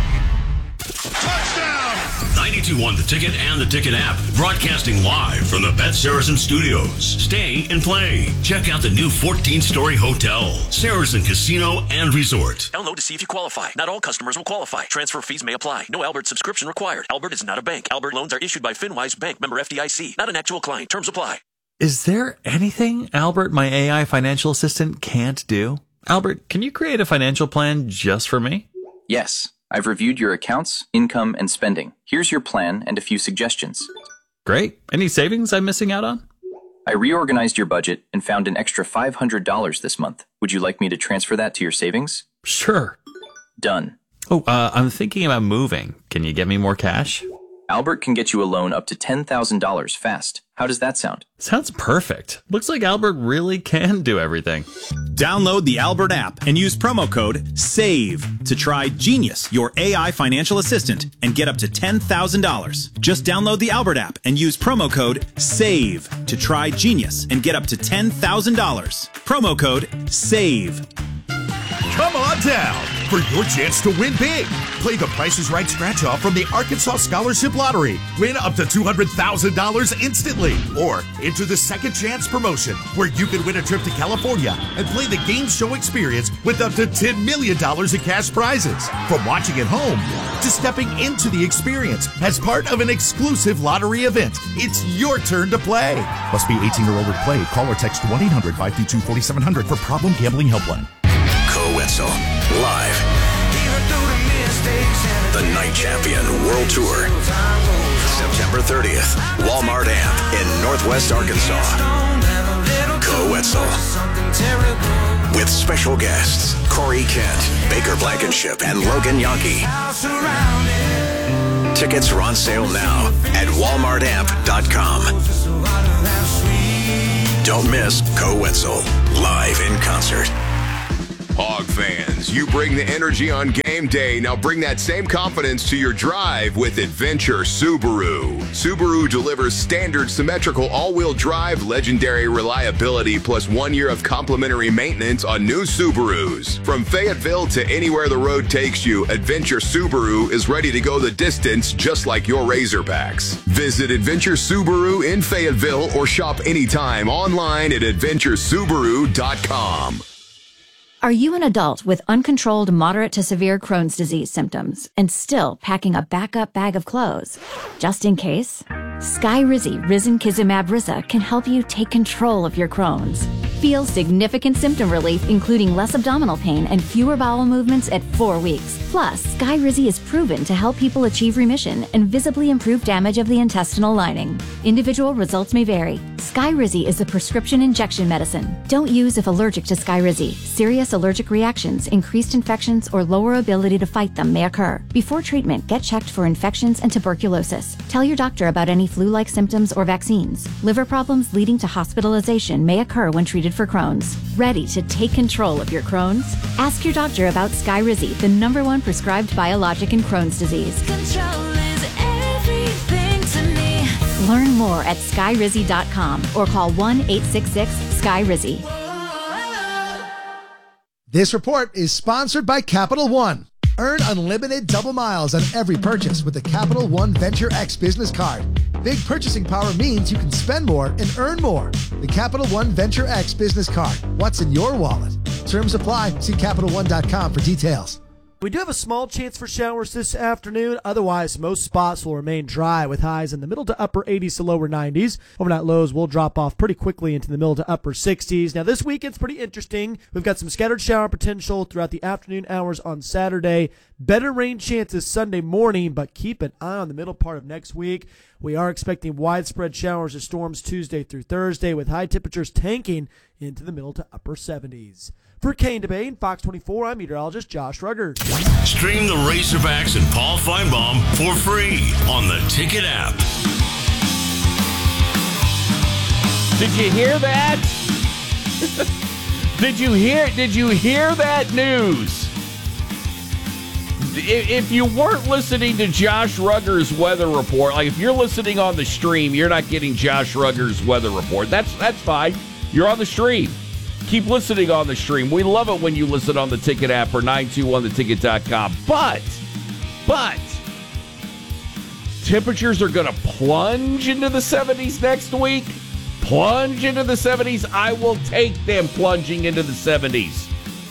Touchdown. ninety-two one The Ticket and the Ticket app. Broadcasting live from the Bet Saracen Studios. Stay and play. Check out the new fourteen-story hotel. Saracen Casino and Resort. Download to see if you qualify. Not all customers will qualify. Transfer fees may apply. No Albert subscription required. Albert is not a bank. Albert loans are issued by FinWise Bank, member F D I C. Not an actual client. Terms apply. Is there anything Albert, my A I financial assistant, can't do? Albert, can you create a financial plan just for me? Yes. I've reviewed your accounts, income, and spending. Here's your plan and a few suggestions. Great. Any savings I'm missing out on? I reorganized your budget and found an extra five hundred dollars this month. Would you like me to transfer that to your savings? Sure. Done. Oh, uh, I'm thinking about moving. Can you get me more cash? Albert can get you a loan up to ten thousand dollars fast. How does that sound? Sounds perfect. Looks like Albert really can do everything. Download the Albert app and use promo code SAVE to try Genius, your A I financial assistant, and get up to ten thousand dollars. Just download the Albert app and use promo code SAVE to try Genius and get up to ten thousand dollars. Promo code SAVE. Come on down for your chance to win big. Play the Price is Right scratch off from the Arkansas Scholarship Lottery. Win up to two hundred thousand dollars instantly. Or enter the Second Chance promotion, where you can win a trip to California and play the game show experience with up to ten million dollars in cash prizes. From watching at home to stepping into the experience as part of an exclusive lottery event, it's your turn to play. Must be eighteen or older to play. Call or text one eight hundred five two two four seven zero zero for Problem Gambling Helpline. Wetzel, live. The Night Champion World Tour. September thirtieth, Walmart Amp in Northwest Arkansas. Co Wetzel. With special guests, Corey Kent, Baker Blankenship, and Logan Yankee. Tickets are on sale now at walmart amp dot com. Don't miss Co Wetzel, live in concert. Hog fans, you bring the energy on game day. Now bring that same confidence to your drive with Adventure Subaru. Subaru delivers standard symmetrical all-wheel drive, legendary reliability, plus one year of complimentary maintenance on new Subarus. From Fayetteville to anywhere the road takes you, Adventure Subaru is ready to go the distance just like your Razorbacks. Visit Adventure Subaru in Fayetteville or shop anytime online at adventure subaru dot com. Are you an adult with uncontrolled moderate to severe Crohn's disease symptoms and still packing a backup bag of clothes? Just in case? Skyrizi Risankizumab Riza can help you take control of your Crohn's. Feel significant symptom relief, including less abdominal pain and fewer bowel movements at four weeks. Plus, Skyrizi is proven to help people achieve remission and visibly improve damage of the intestinal lining. Individual results may vary. Skyrizi is a prescription injection medicine. Don't use if allergic to Skyrizi. Serious allergic reactions, increased infections, or lower ability to fight them may occur. Before treatment, get checked for infections and tuberculosis. Tell your doctor about any flu-like symptoms or vaccines. Liver problems leading to hospitalization may occur when treated for Crohn's. Ready to take control of your Crohn's? Ask your doctor about Skyrizi, the number one prescribed biologic in Crohn's disease. Control is everything to me. Learn more at skyrizi dot com or call one eight six six sky rizi. This report is sponsored by Capital One. Earn unlimited double miles on every purchase with the Capital One Venture X business card. Big purchasing power means you can spend more and earn more. The Capital One Venture X business card. What's in your wallet? Terms apply. See Capital One dot com for details. We do have a small chance for showers this afternoon. Otherwise, most spots will remain dry with highs in the middle to upper eighties to lower nineties. Overnight lows will drop off pretty quickly into the middle to upper sixties. Now, this weekend's pretty interesting. We've got some scattered shower potential throughout the afternoon hours on Saturday. Better rain chances Sunday morning, but keep an eye on the middle part of next week. We are expecting widespread showers or storms Tuesday through Thursday with high temperatures tanking into the middle to upper seventies. For Kane Debate and Fox twenty-four, I'm meteorologist Josh Ruggers. Stream the Razorbacks and Paul Feinbaum for free on the Ticket app. Did you hear that? Did you hear? Did you hear that news? If you weren't listening to Josh Ruggers' weather report, like if you're listening on the stream, you're not getting Josh Ruggers' weather report. That's that's fine. You're on the stream. Keep listening on the stream. We love it when you listen on the Ticket app or nine two one the ticket dot com. But, but, temperatures are going to plunge into the seventies next week. Plunge into the seventies. I will take them plunging into the seventies.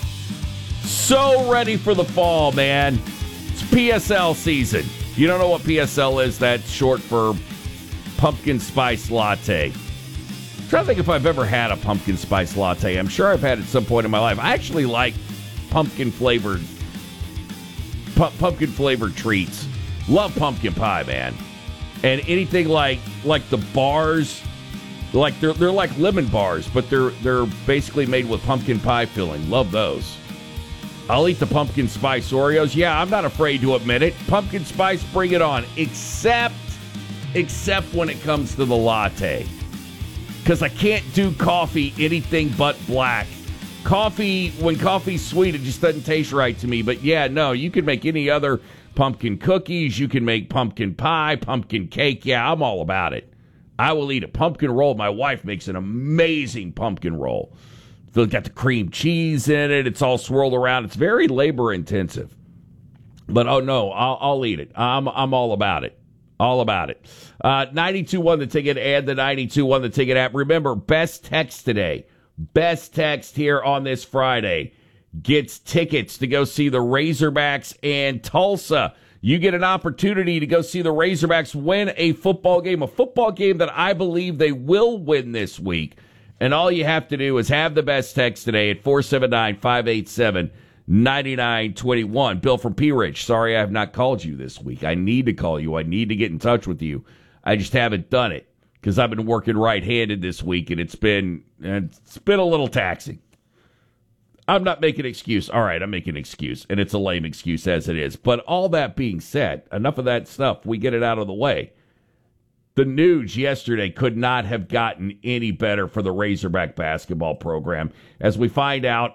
So ready for the fall, man. It's P S L season. If you don't know what P S L is, that's short for pumpkin spice latte. I'm trying to think if I've ever had a pumpkin spice latte. I'm sure I've had it at some point in my life. I actually like pumpkin flavored pu- pumpkin flavored treats. Love pumpkin pie, man. And anything like like the bars, like they're they're like lemon bars, but they're they're basically made with pumpkin pie filling. Love those. I'll eat the pumpkin spice Oreos. Yeah, I'm not afraid to admit it. Pumpkin spice, bring it on. Except except when it comes to the latte. Because I can't do coffee anything but black. Coffee, when coffee's sweet, it just doesn't taste right to me. But yeah, no, you can make any other pumpkin cookies. You can make pumpkin pie, pumpkin cake. Yeah, I'm all about it. I will eat a pumpkin roll. My wife makes an amazing pumpkin roll. It's got the cream cheese in it. It's all swirled around. It's very labor intensive. But oh no, I'll, I'll eat it. I'm I'm all about it. All about it. Uh, ninety-two one The Ticket and the ninety-two one The Ticket app. Remember, best text today. Best text here on this Friday gets tickets to go see the Razorbacks and Tulsa. You get an opportunity to go see the Razorbacks win a football game, a football game that I believe they will win this week. And all you have to do is have the best text today at four seven nine, five eight seven, nine nine two one. Bill from P Ridge, sorry I have not called you this week. I need to call you. I need to get in touch with you. I just haven't done it because I've been working right-handed this week, and it's been it's been a little taxing. I'm not making an excuse. All right, I'm making an excuse, and it's a lame excuse as it is. But all that being said, enough of that stuff. We get it out of the way. The news yesterday could not have gotten any better for the Razorback basketball program as we find out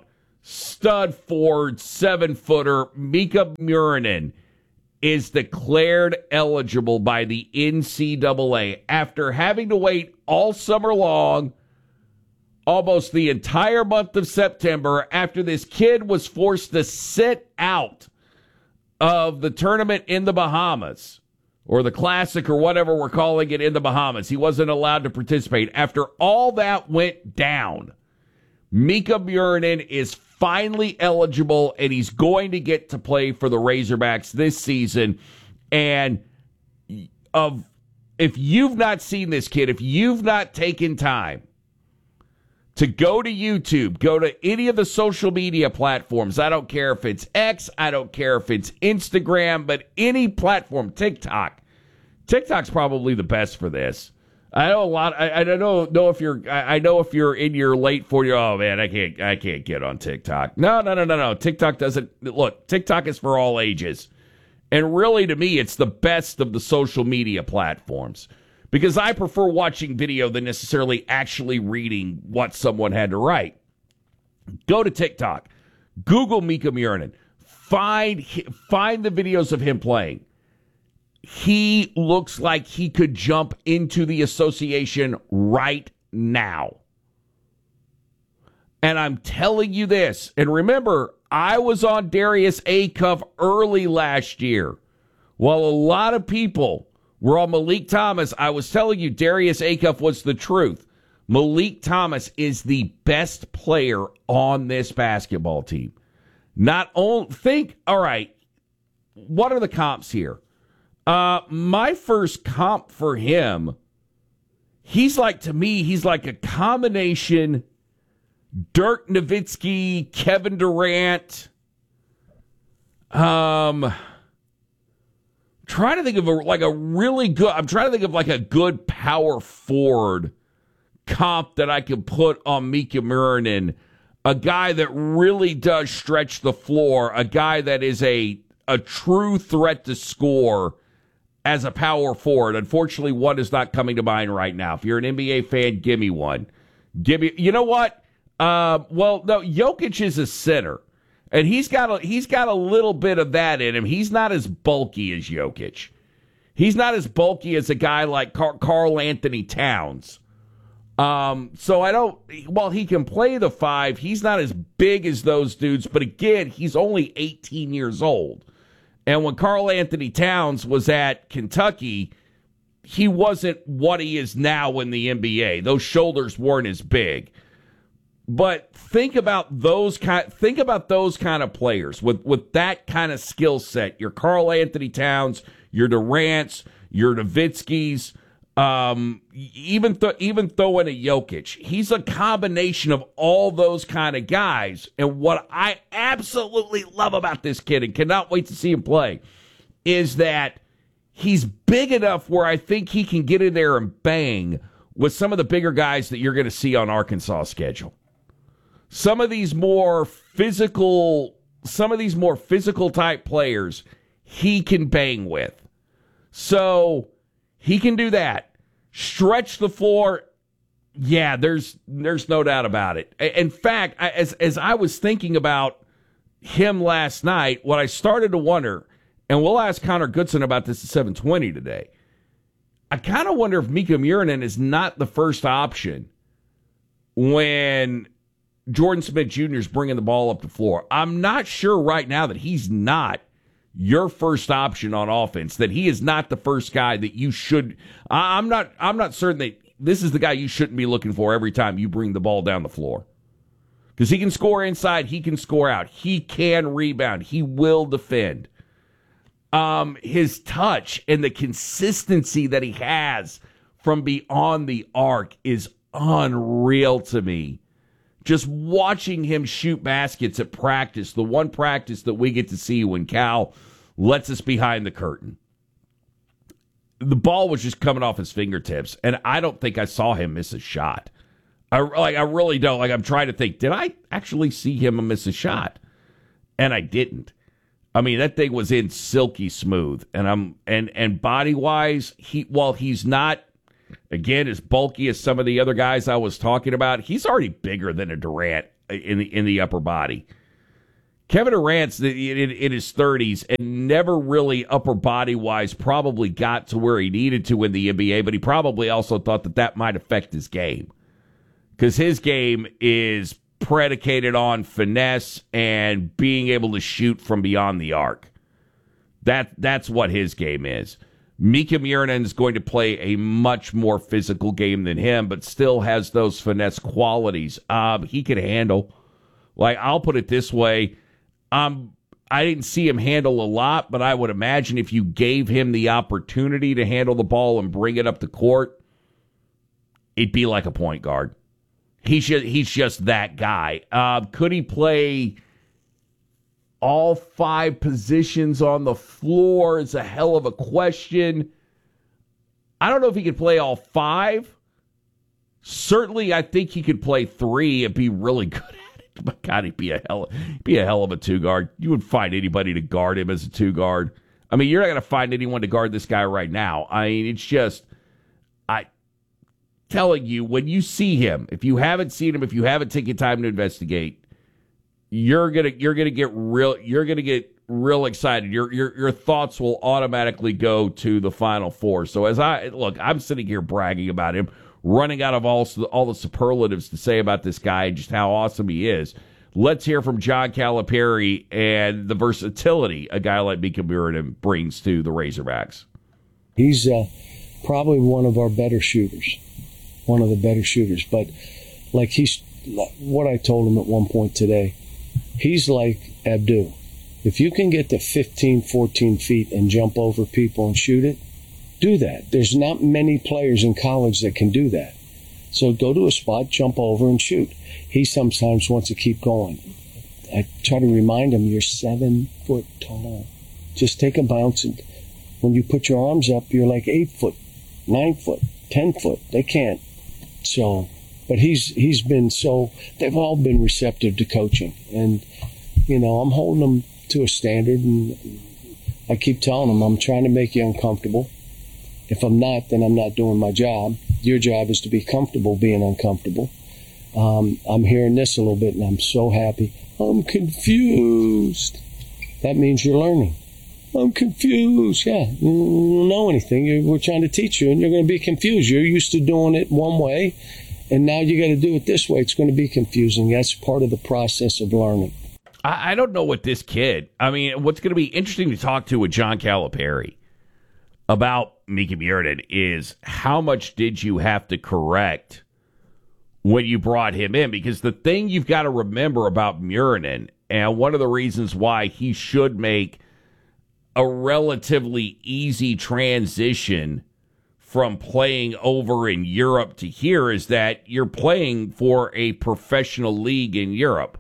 stud forward, seven-footer, Mika Murinen is declared eligible by the N C double A after having to wait all summer long, almost the entire month of September, after this kid was forced to sit out of the tournament in the Bahamas, or the Classic, or whatever we're calling it in the Bahamas. He wasn't allowed to participate. After all that went down, Mika Murinen is finally eligible, and he's going to get to play for the Razorbacks this season. And of if you've not seen this kid, if you've not taken time to go to YouTube, go to any of the social media platforms, I don't care if it's X, I don't care if it's Instagram, but any platform, TikTok. TikTok's probably the best for this. I know a lot. I, I don't know, know if you're. I, I know if you're in your late forties. Oh man, I can't. I can't get on TikTok. No, no, no, no, no. TikTok doesn't look. TikTok is for all ages, and really, to me, it's the best of the social media platforms because I prefer watching video than necessarily actually reading what someone had to write. Go to TikTok, Google Mika Murinen, find find the videos of him playing. He looks like he could jump into the association right now. And I'm telling you this, and remember, I was on Darius Acuff early last year. While a lot of people were on Malik Thomas, I was telling you Darius Acuff was the truth. Malik Thomas is the best player on this basketball team. Not only, think, all right, what are the comps here? Uh, my first comp for him, he's like, to me, he's like a combination Dirk Nowitzki, Kevin Durant. Um, trying to think of a, like a really good, I'm trying to think of like a good power forward comp that I could put on Mika Murinen. A guy that really does stretch the floor, a guy that is a, a true threat to score as a power forward. Unfortunately, one is not coming to mind right now. If you're an N B A fan, give me one. Give me, you know what? Uh, well, no, Jokic is a center, and he's got a, he's got a little bit of that in him. He's not as bulky as Jokic. He's not as bulky as a guy like Car- Karl Anthony Towns. Um, so I don't, while he can play the five, he's not as big as those dudes, but again, he's only eighteen years old. And when Karl Anthony Towns was at Kentucky, he wasn't what he is now in the N B A. Those shoulders weren't as big. But think about those kind think about those kind of players with, with that kind of skill set. Your Karl Anthony Towns, your Durants, your Nowitzkis, um, even th- even throw in a Jokic. He's a combination of all those kind of guys. And what I absolutely love about this kid and cannot wait to see him play is that he's big enough where I think he can get in there and bang with some of the bigger guys that you're going to see on Arkansas' schedule. Some of these more physical, some of these more physical type players he can bang with. So he can do that. Stretch the floor. Yeah, there's there's no doubt about it. In fact, as as I was thinking about him last night, what I started to wonder, and we'll ask Connor Goodson about this at seven twenty today, I kind of wonder if Mika Murinen is not the first option when Jordan Smith Junior is bringing the ball up the floor. I'm not sure right now that he's not your first option on offense, that he is not the first guy that you should. I'm not I'm not certain that this is the guy you shouldn't be looking for every time you bring the ball down the floor. Because he can score inside, he can score out, he can rebound, he will defend. Um, his touch and the consistency that he has from beyond the arc is unreal to me. Just watching him shoot baskets at practice, the one practice that we get to see when Cal lets us behind the curtain. The ball was just coming off his fingertips, and I don't think I saw him miss a shot. I like, I really don't. Like, I'm trying to think, did I actually see him miss a shot? And I didn't. I mean, that thing was in silky smooth, and I'm and and body wise, he while he's not, again, as bulky as some of the other guys I was talking about, he's already bigger than a Durant in the in the upper body. Kevin Durant's in, in, in his thirties and never really upper body wise probably got to where he needed to in the N B A, but he probably also thought that that might affect his game because his game is predicated on finesse and being able to shoot from beyond the arc. That that's what his game is. Mika Murinen is going to play a much more physical game than him, but still has those finesse qualities. Um, he can handle. Like, I'll put it this way. Um, I didn't see him handle a lot, but I would imagine if you gave him the opportunity to handle the ball and bring it up the court, it'd be like a point guard. He's just, he's just that guy. Uh, could he play all five positions on the floor? Is a hell of a question. I don't know if he could play all five. Certainly, I think he could play three and be really good at it. But God, he'd be a hell, he'd be a hell of a two guard. You would find anybody to guard him as a two guard. I mean, you're not going to find anyone to guard this guy right now. I mean, it's just, I telling you, when you see him, if you haven't seen him, if you haven't taken time to investigate, You're gonna you're gonna get real you're gonna get real excited. Your your your thoughts will automatically go to the Final Four. So as I look, I'm sitting here bragging about him, running out of all all the superlatives to say about this guy and just how awesome he is. Let's hear from John Calipari and the versatility a guy like Mika Murinen brings to the Razorbacks. He's uh, probably one of our better shooters, one of the better shooters. But like he's what I told him at one point today. He's like Abdul. If you can get to fifteen, fourteen feet and jump over people and shoot it, do that. There's not many players in college that can do that. So go to a spot, jump over, and shoot. He sometimes wants to keep going. I try to remind him, you're seven foot tall. Just take a bounce. And when you put your arms up, you're like eight foot, nine foot, ten foot. They can't. So... But he's he's been so, they've all been receptive to coaching. And, you know, I'm holding them to a standard, and I keep telling them, I'm trying to make you uncomfortable. If I'm not, then I'm not doing my job. Your job is to be comfortable being uncomfortable. Um, I'm hearing this a little bit, and I'm so happy. I'm confused. That means you're learning. I'm confused. Yeah, you don't know anything. You're, we're trying to teach you, and you're going to be confused. You're used to doing it one way. And now you got to do it this way. It's going to be confusing. That's part of the process of learning. I, I don't know what this kid, I mean, what's going to be interesting to talk to with John Calipari about Mika Murinen is how much did you have to correct when you brought him in? Because the thing you've got to remember about Murinen, and one of the reasons why he should make a relatively easy transition from playing over in Europe to here, is that you're playing for a professional league in Europe.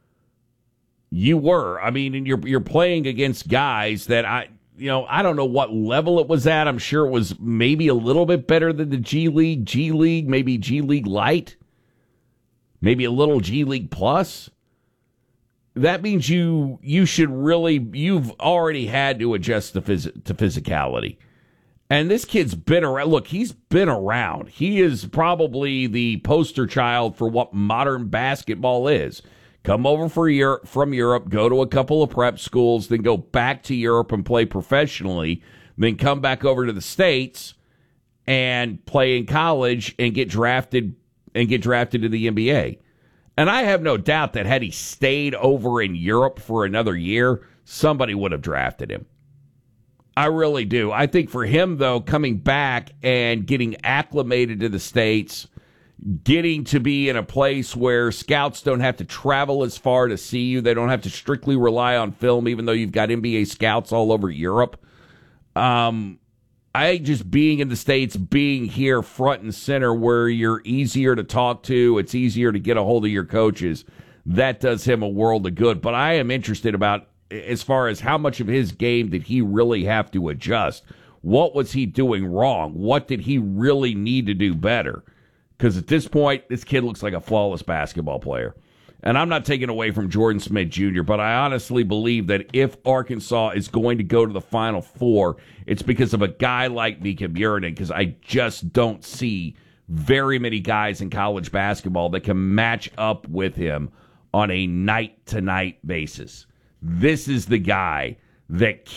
You were. I mean, and you're you're playing against guys that I, you know, I don't know what level it was at. I'm sure it was maybe a little bit better than the G League, G League, maybe G League Light, maybe a little G League Plus. That means you you should really, you've already had to adjust to, phys- to physicality. And this kid's been around. Look, he's been around. He is probably the poster child for what modern basketball is. Come over for Europe, from Europe, go to a couple of prep schools, then go back to Europe and play professionally, then come back over to the States and play in college and get drafted and get drafted to the N B A. And I have no doubt that had he stayed over in Europe for another year, somebody would have drafted him. I really do. I think for him, though, coming back and getting acclimated to the States, getting to be in a place where scouts don't have to travel as far to see you, they don't have to strictly rely on film, even though you've got N B A scouts all over Europe. Um, I think just being in the States, being here front and center where you're easier to talk to, it's easier to get a hold of your coaches, that does him a world of good. But I am interested about as far as how much of his game did he really have to adjust? What was he doing wrong? What did he really need to do better? Because at this point, this kid looks like a flawless basketball player. And I'm not taking away from Jordan Smith Junior, but I honestly believe that if Arkansas is going to go to the Final Four, it's because of a guy like Mika Murinen, because I just don't see very many guys in college basketball that can match up with him on a night-to-night basis. This is the guy that